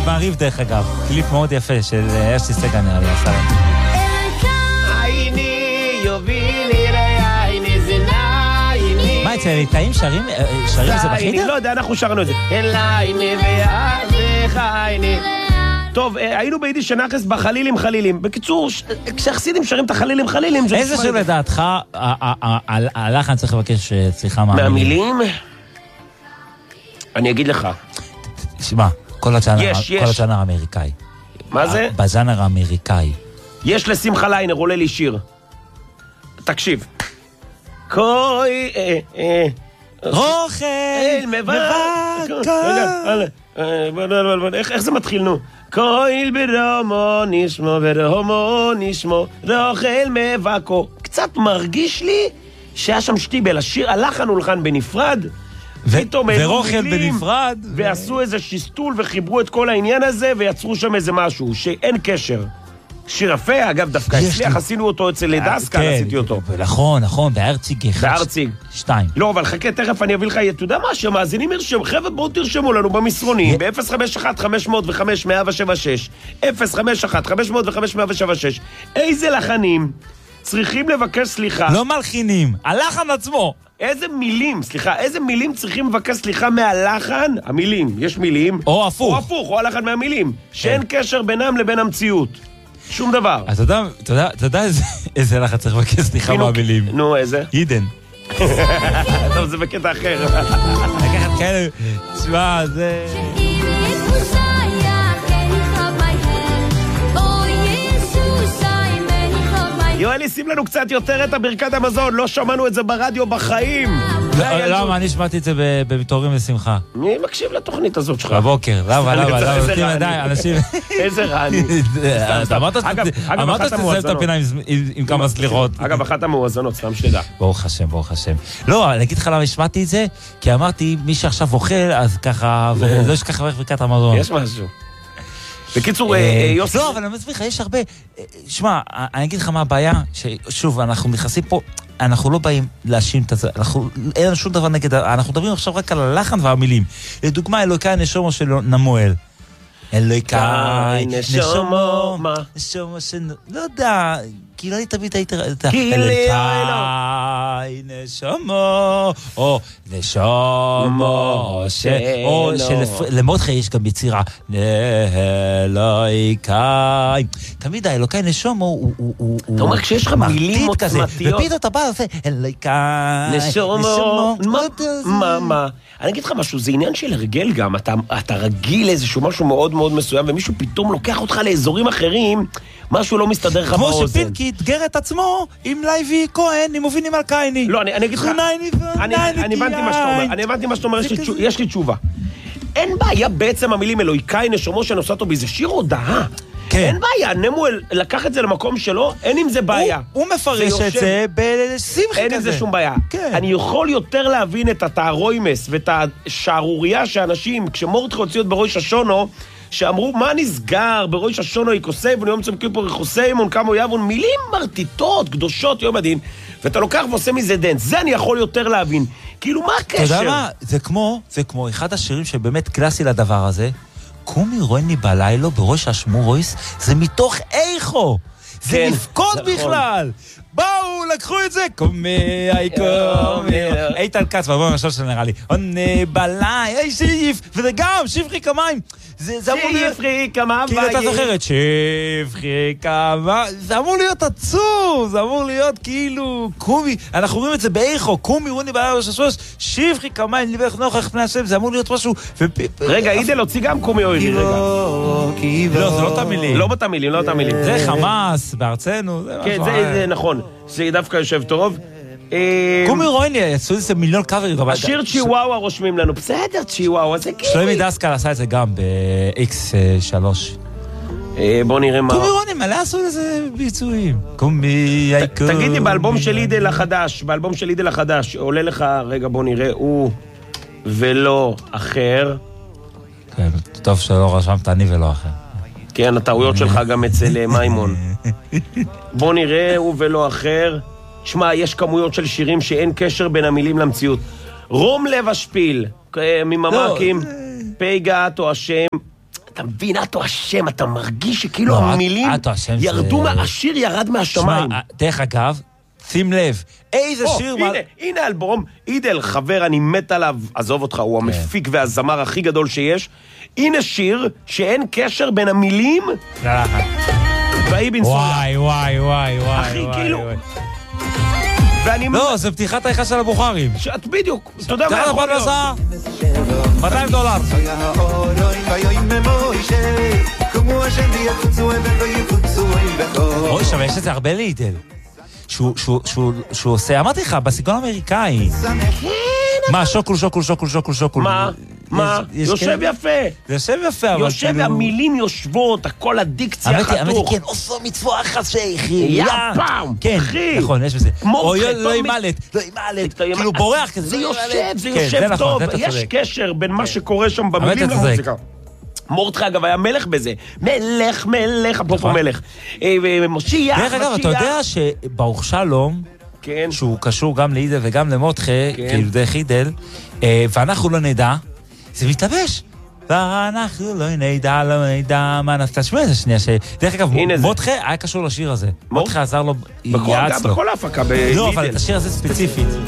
מעריב דרך אגב, קליפ מאוד יפה של אשתי סגן נראה לי עשה להם. מה אצל ליטאים שרים את זה בחידה? לא יודע, אנחנו שרנו את זה. טוב, היינו ביידיש שנחס בחלילים חלילים. בקיצור, כשהחסידים שרים את החלילים חלילים... איזה שלדעתך הלחן צריך לבקש סליחה מהמילים? אני אגיד לך. שמע, כל הז'אנר האמריקאי. מה זה? בז'אנר האמריקאי. יש לשמחה ליינר, עולה לי שיר. תקשיב. רוכל איך זה מתחיל, נו? קויל ברומו נשמו רוכל מבקו. קצת מרגיש לי שהיה שם שטיבל, השיר הלחן הולחן בנפרד ורוכל בנפרד ועשו איזה שיסטול וחיברו את כל העניין הזה ויצרו שם איזה משהו שאין קשר. שיר יפה, אגב, דווקא הצליח, עשינו אותו אצל דסקל, עשיתי אותו. נכון, בארציג 2. לא, אבל חכה, תכף אני אביא לך, אתה יודע מה, שמאזינים ירשם, חבר'ה, בואו תרשמו לנו במסרונים, ב-051-500-576, 051-500-576, איזה לחנים צריכים לבקש סליחה? לא מלחינים, הלחן עצמו. איזה מילים צריכים לבקש סליחה מהלחן? המילים, יש מילים. או הפוך. או הלחן מהמילים, שאין קשר בינם לבין המציאות. שום דבר. אז אתה יודע איזה לחץ צריך לבקש סליחה מהמילים. נו, איזה? עידן. טוב, זה בקטע אחר. לקחת כאלה, תשמע, זה... יואלי, שים לנו קצת יותר את הברכת המזון, לא שמענו את זה ברדיו בחיים. למה? אני שמעתי את זה במתעוררים לשמחה. מי מקשיב לתוכנית הזאת שלך? בבוקר, למה? אנשים... איזה רעני. אמרת שתסיים את הפינה עם כמה סליחות. אגב, אחת המואזנות, סתם שתדע. ברוך השם. לא, אני אגיד לך למה השמעתי את זה, כי אמרתי, מי שעכשיו אוכל, אז ככה, ולא יש ככה ברכת המזון. יש משהו. בקיצור, יוסי... לא, אבל אני מסביר לך, יש הרבה... שמע, אני אגיד לך מה הבעיה, ששוב, אנחנו נכנסים פה, אנחנו לא באים להאשים את זה, אין לנו שום דבר נגד, אנחנו מדברים עכשיו רק על הלחן והמילים. לדוגמה, אלוקי נשומו של נמואל. אלוקי נשומו, נשומו של... לא יודע, כי לא תמיד היית... אלוקי נשומו, או נשומו, או שלמודך יש גם יצירה, אלוקי. תמיד האלוקי נשומו הוא... אתה אומר, כשיש לך מילים עוצמתיות... ופתאום אתה בא ועושה, אלוקי נשומו, מה? אני אגיד לך משהו, זה עניין של הרגל גם, אתה רגיל איזשהו משהו מאוד מאוד מסוים, ומישהו פתאום לוקח אותך לאזורים אחרים, משהו לא מסתדר לך באוזן. כמו שפינקי התגר את עצמו עם לייבי כהן, עם מובינים על קייני. לא, אני אגיד לך, אני הבנתי מה שאתה אומר, יש לי תשובה. אין בעיה בעצם המילים אלוהיקאי נשומו שנושא אותו באיזה שיר הודעה. אין בעיה, נמואל לקח את זה למקום שלו, אין עם זה בעיה. הוא מפרש את זה בשמחי כזה. אין עם זה שום בעיה. אני יכול יותר להבין את התארוימס ואת השערוריה שאנשים, כשמורדכי הוציא את בראש השונו, שאמרו, מה נסגר בראש השונו יקוסייבון, יום צום כיפור יחוסיימון, כמה יבון, מילים מרטיטות, קדושות, יום הדין, ואתה לוקח ועושה מזה דנס, זה אני יכול יותר להבין. כאילו, מה הקשר? אתה יודע מה? זה כמו אחד השירים שבאמת קלאסי לדבר הזה, קומי רויני בלילו בראש השמורויס, זה מתוך איכו, זה נפקוד בכלל. באו, לקחו את זה, קומי, איתן קץ, בואו נרשום שנראה לי, עונה בלי, אי שיף, וזה גם, שפחי כמיים. זה אמור להיות... שפחי כמה כאילו אתה זוכרת, שפחי כמה... זה אמור להיות עצוב, זה אמור להיות כאילו... קומי, אנחנו רואים את זה באיכו, קומי רוני בעיה בששוש, שפחי כמה, נלבך נוכח פני השם, זה אמור להיות משהו... רגע, אידל הוציא גם קומי אוירי, רגע. לא, זה לא תמילים. לא בתמילים, לא תמילים. זה חמאס בארצנו, זה משהו... כן, זה נכון. זה דווקא יושב טוב. קומי רויני, יצאו איזה מיליון קאברים. השיר צ'יוואווה רושמים לנו. בסדר, צ'יוואווה, זה כאילו... שלומי דסקל עשה את זה גם ב-X3. בוא נראה מה... קומי רויני, מלא עשו איזה ביצועים. קומי, תגידי, באלבום של אידל החדש, עולה לך, רגע בוא נראה, הוא ולא אחר. כן, טוב שלא רשמת אני ולא אחר. כן, הטעויות שלך גם אצל מיימון. בוא נראה, הוא ולא אחר. שמע, יש כמויות של שירים שאין קשר בין המילים למציאות. רום לב השפיל, מממקים, פי גאט או השם. אתה מבין, אתו השם, אתה מרגיש שכאילו לא, המילים אתו השם ירדו זה- מהשיר ירד מהשמיים. שמע, דרך אגב, שים לב, איזה או, שיר... הנה אלבום, אידל, חבר, אני מת עליו, עזוב אותך, הוא המפיק והזמר הכי גדול שיש. הנה שיר שאין קשר בין המילים והאי בנסולה. וואי, וואי, וואי, וואי. אחי, וואי, כאילו- וואי. ואני... לא, זה פתיחת היחס של הבוכרים. שאת בדיוק, אתה יודע מה תראה יכול להיות? לפרנסה, $200. אוי, שם יש את זה הרבה לידל. שהוא עושה, אמרתי לך, בסגנון האמריקאי. מה, שוקול, שוקול, שוקול, שוקול, שוקול. מה? יש יושב כאלה- יפה. זה יושב יפה, אבל יושב, כאילו... המילים יושבות, הכל הדיקציה האמת היא, חתוך. כן, עושו מצווה אחת שיחי. יא פעם, כן, אחי. נכון, יש בזה. מורחה, אוי, טוב לא מ- אימלת, לא אימלת. אתה- כאילו בורח כזה. זה לא יושב, אימלת. זה כן, יושב נכון, טוב. זה אתה יש צודק. קשר בין מה שקורה שם במילים אתה צודק. למוזיקה. מורדכי אגב היה מלך בזה. מלך, אפרופו נכון. מלך. מושיע, דרך אגב, אתה יודע שברוך שלום, כן. שהוא קשור גם לידל וגם למותחה, כן. כאילו דרך הידל, ואנחנו לא נדע, זה מתלבש. ואנחנו לא נדע מה נעשה. תשמע איזה שנייה דרך אגב, הנה זה. מותחה היה קשור לשיר הזה. מותחה עזר לו, גם יעץ לו. בכל ההפקה לא, אבל בהידל. את השיר הזה ספציפית.